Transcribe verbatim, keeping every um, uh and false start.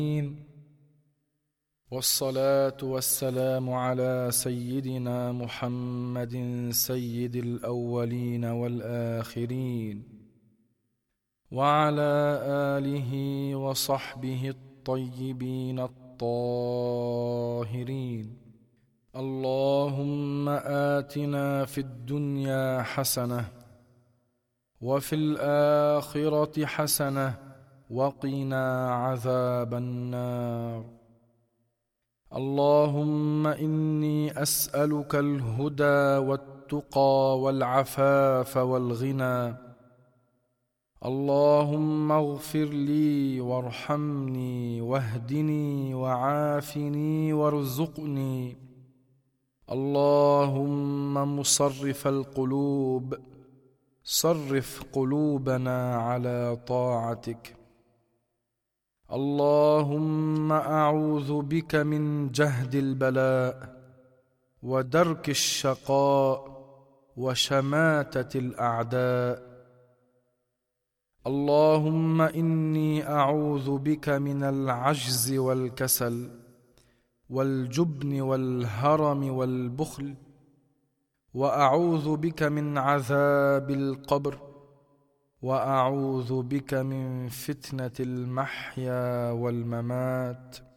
والصلاة والسلام على سيدنا محمد سيد الأولين والآخرين، وعلى آله وصحبه الطيبين الطاهرين. اللهم آتنا في الدنيا حسنة وفي الآخرة حسنة وقنا عذاب النار. اللهم إني أسألك الهدى والتقى والعفاف والغنى. اللهم اغفر لي وارحمني واهدني وعافني وارزقني. اللهم مصرف القلوب صرف قلوبنا على طاعتك. اللهم أعوذ بك من جهد البلاء ودرك الشقاء وشماتة الأعداء. اللهم إني أعوذ بك من العجز والكسل والجبن والهرم والبخل، وأعوذ بك من عذاب القبر، وأعوذ بك من فتنة المحيا والممات.